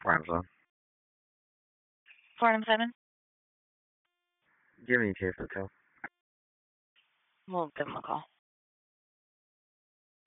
Ramza. Farnham Simon? Give me a case of tell. We'll give him a call.